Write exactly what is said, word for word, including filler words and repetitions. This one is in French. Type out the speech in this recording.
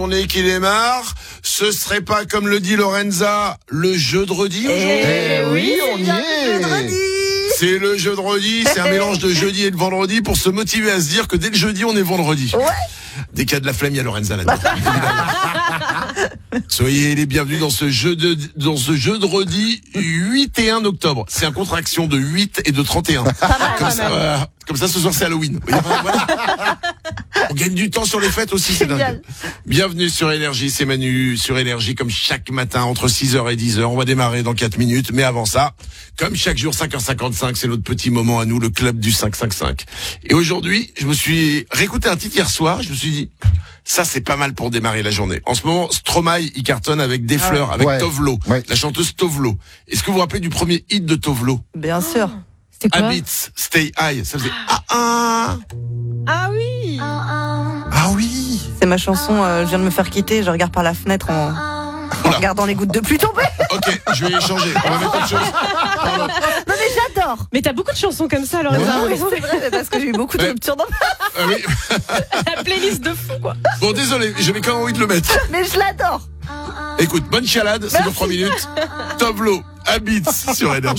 Journée qui démarre, ce serait pas, comme le dit Lorenza, le jeudi aujourd'hui? Eh oui, on y est. C'est le jeudi, c'est un mélange de jeudi et de vendredi pour se motiver à se dire que dès le jeudi, on est vendredi. Ouais. Dès qu'il y a de la flemme, il y a Lorenza là-dedans. Soyez les bienvenus dans ce jeu de, dans ce jeudi huit et un octobre. C'est un contraction de huit et de trente et un. Pas mal, Comme pas ça, mal. euh, comme ça, ce soir, c'est Halloween. Voilà. On gagne du temps sur les fêtes aussi, c'est dingue. Bienvenue sur Énergie, c'est Manu sur Énergie, comme chaque matin, entre six heures et dix heures. On va démarrer dans quatre minutes, mais avant ça, comme chaque jour, cinq heures cinquante-cinq, c'est notre petit moment à nous, le club du cinq cent cinquante-cinq. Et aujourd'hui, je me suis réécouté un titre hier soir, je me suis dit, ça c'est pas mal pour démarrer la journée. En ce moment, Stromae, il cartonne avec Des Fleurs, ah, avec ouais. Tovlo, ouais. la chanteuse Tovlo. Est-ce que vous vous rappelez du premier hit de Tovlo? Bien sûr. C'était quoi? Habits, Stay High, ça faisait ah ah. Ah oui. Ah oui. C'est ma chanson, euh, je viens de me faire quitter, je regarde par la fenêtre en, en regardant les gouttes de pluie tomber. Ok, je vais changer. On va mettre autre chose. Pardon. Non mais j'adore. Mais t'as beaucoup de chansons comme ça, alors. Non, mais c'est vrai, mais parce que j'ai eu beaucoup de Ouais. ruptures dans Ah oui. La playlist de fou, quoi. Bon, désolé, j'avais quand même envie de le mettre. mais je l'adore. Écoute, bonne chialade, c'est dans trois minutes. Tovlo, Habits sur Énergie.